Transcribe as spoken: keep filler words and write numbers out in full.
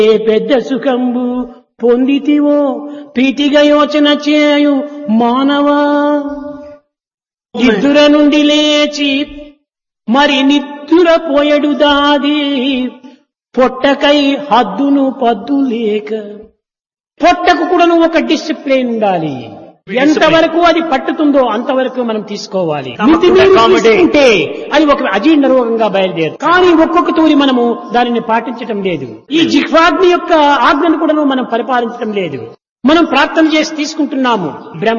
ఏ పెద్ద సుఖంబు పొందితివో ప్రీతిగా యోచన చేయు మానవా. నిద్ర నుండి లేచి మరి నిద్ర పోయడు దాది పొట్టకై హద్దును పద్దు లేక. పొట్టకు కూడా నువ్వు ఒక డిసిప్లిన్ ఉండాలి. ఎంతవరకు అది పట్టుతుందో అంతవరకు మనం తీసుకోవాలి. తీసుకుంటే అది ఒక అజీర్ణ రోగంగా బయలుదేరు. కానీ ఒక్కొక్క తూరి మనము దానిని పాటించటం లేదు. ఈ జిహ్వాగ్ని యొక్క ఆజ్ఞను కూడా మనం పరిపాలించడం లేదు. మనం ప్రార్థన చేసి తీసుకుంటున్నాము. బ్రహ్మ